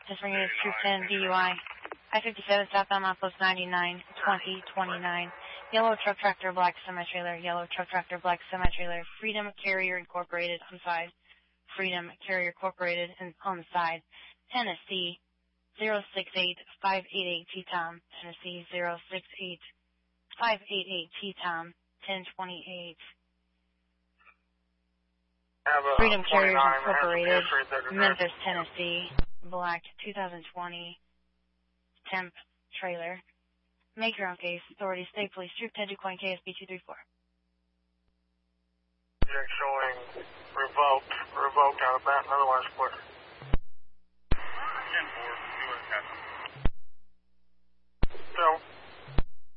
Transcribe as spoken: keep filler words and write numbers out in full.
Just bringing it Troop ten D U I. I fifty-seven southbound outpost ninety-nine twenty twenty-nine. Yellow truck tractor, black semi-trailer. Yellow truck tractor, black semi-trailer. Freedom Carrier Incorporated on the side. Freedom Carrier Incorporated on the side. Tennessee zero six eight five eight eight T Tom. Tennessee zero six eight five eight eight T Tom. ten twenty-eight. Freedom Carriers Incorporated, Memphis, Tennessee, black two thousand twenty temp trailer. Make your own case. Authorities, State Police, Troop ten to Coin K S B two three four. Showing revoked, revoked out of that, otherwise clear.